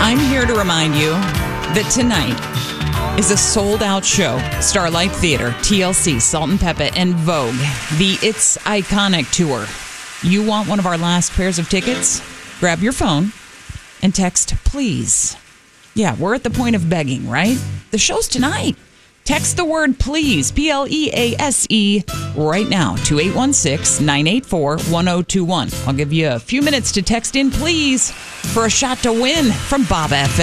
I'm here to remind you that tonight is a sold-out show. Starlight Theater, TLC, Salt and Pepper, and Vogue. The It's Iconic Tour. You want one of our last pairs of tickets? Grab your phone and text please. Yeah, we're at the point of begging, right? The show's tonight. Text the word please, P-L-E-A-S-E, right now to 816-984-1021. I'll give you a few minutes to text in please for a shot to win from Bob FM.